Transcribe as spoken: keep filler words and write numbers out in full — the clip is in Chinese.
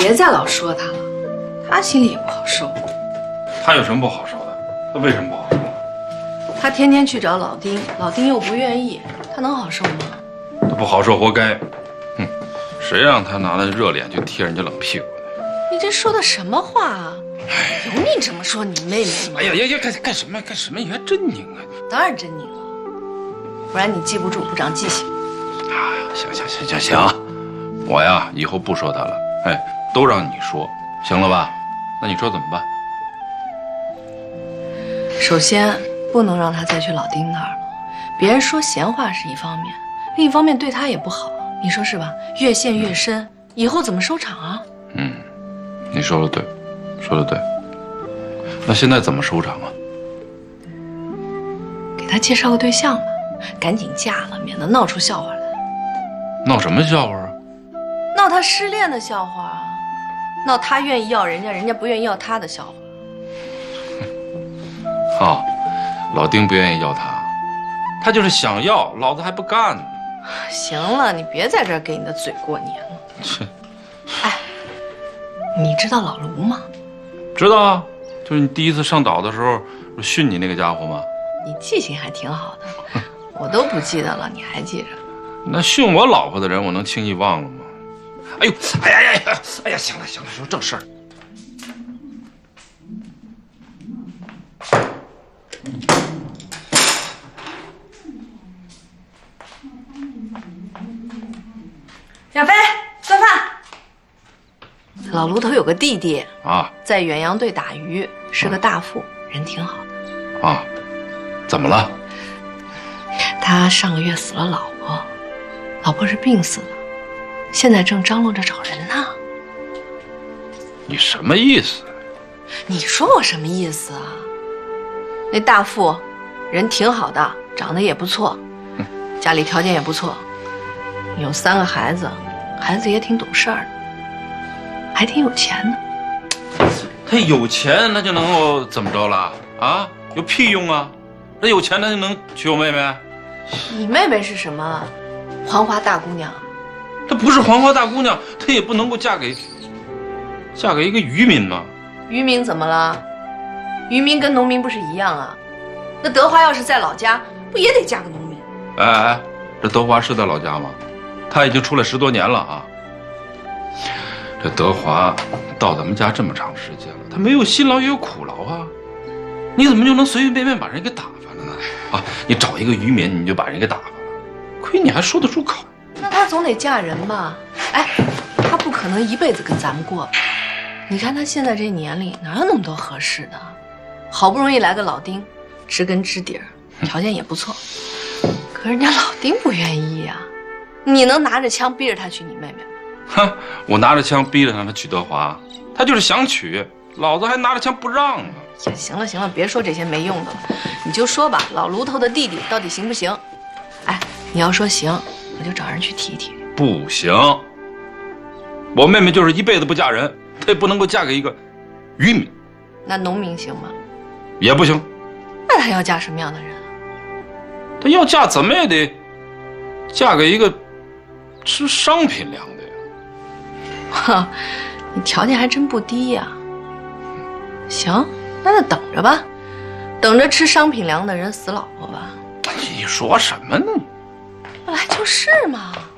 别再老说他了，他心里也不好受。 他有什么不好受的？他为什么不好受？ 他天天去找老丁，老丁又不愿意，他能好受吗？ 他不好受，活该。哼，谁让他拿那热脸去贴人家冷屁股的？ 你这说的什么话啊？有你这么说你妹妹吗？ 哎呀呀呀，干干什么干什么？你还真拧啊！ 当然真拧了，不然你记不住，不长记性。 啊，行行行行行，我呀以后不说他了，哎，都让你说，行了吧？那你说怎么办？ 首先，不能让他再去老丁那儿了。别人说闲话是一方面，另一方面对他也不好，你说是吧？越陷越深，以后怎么收场啊？ 嗯，你说的对，说的对。那现在怎么收场啊？ 给他介绍个对象吧，赶紧嫁了，免得闹出笑话来。 闹什么笑话啊？ 闹他失恋的笑话啊，闹他愿意要人家，人家不愿意要他的笑话。 哦，老丁不愿意要他，他就是想要，老子还不干呢。 行了，你别在这儿给你的嘴过年了。 切， 哎，你知道老卢吗？ 知道啊，就是你第一次上岛的时候训你那个家伙吗？ 你记性还挺好的，我都不记得了，你还记着？ 那训我老婆的人，我能轻易忘了吗？哎呦，哎呀呀呀，哎呀，行了行了，说正事儿。 小飞，做饭。老卢头有个弟弟啊， 在远洋队打鱼，是个大副，人挺好的。 啊，怎么了？ 他上个月死了老婆，老婆是病死的，现在正张罗着找人呢。 你什么意思？ 你说我什么意思啊？那大副人挺好的，长得也不错，家里条件也不错，有三个孩子，孩子也挺懂事儿的，还挺有钱的。 他有钱，那就能够怎么着了？啊，有屁用啊！那有钱，那就能娶我妹妹？ 你妹妹是什么？黄花大姑娘？ 她不是黄花大姑娘，她也不能够嫁给嫁给一个渔民嘛。 渔民怎么了？渔民跟农民不是一样啊？那德华要是在老家，不也得嫁个农民？ 哎哎，这德华是在老家吗？他已经出来十多年了啊。这德华到咱们家这么长时间了，他没有辛劳也有苦劳啊。你怎么就能随随便便把人给打发了呢？啊，你找一个渔民你就把人给打发了，亏你还说得出口。 那她总得嫁人吧？哎，她不可能一辈子跟咱们过吧？你看她现在这年龄，哪有那么多合适的？好不容易来个老丁，知根知底儿，条件也不错，可人家老丁不愿意呀、啊。你能拿着枪逼着他娶你妹妹吗？ 哼，我拿着枪逼着他娶德华，他就是想娶，老子还拿着枪不让啊！ 呀，行了行了，别说这些没用的了，你就说吧，老卢头的弟弟到底行不行？哎，你要说行，我就找人去提提。 不行，我妹妹就是一辈子不嫁人，她也不能够嫁给一个渔民。 那农民行吗？ 也不行。 那她要嫁什么样的人啊？ 她要嫁怎么也得嫁给一个吃商品粮的呀。 哈，你条件还真不低呀。行，那就等着吧，等着吃商品粮的人死老婆吧。 你说什么呢？ 本来就是嘛。